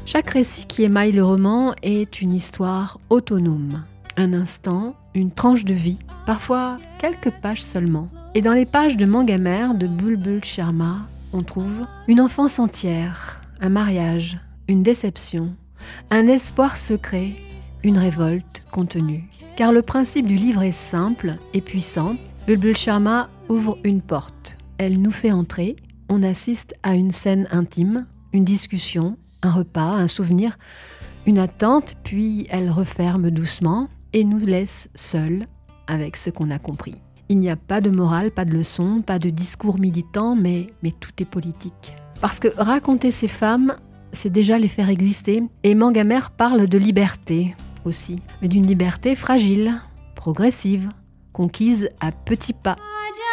Chaque récit qui émaille le roman est une histoire autonome. Un instant, une tranche de vie, parfois quelques pages seulement. Et dans les pages de Mangamère de Bulbul Sharma, on trouve une enfance entière, un mariage, une déception, un espoir secret, une révolte contenue. Car le principe du livre est simple et puissant. Bulbul Sharma ouvre une porte. Elle nous fait entrer. On assiste à une scène intime, une discussion, un repas, un souvenir, une attente, puis elle referme doucement et nous laisse seuls avec ce qu'on a compris. Il n'y a pas de morale, pas de leçon, pas de discours militant, mais tout est politique. Parce que raconter ces femmes, c'est déjà les faire exister. Et Mangamère parle de liberté aussi, mais d'une liberté fragile, progressive, conquise à petits pas.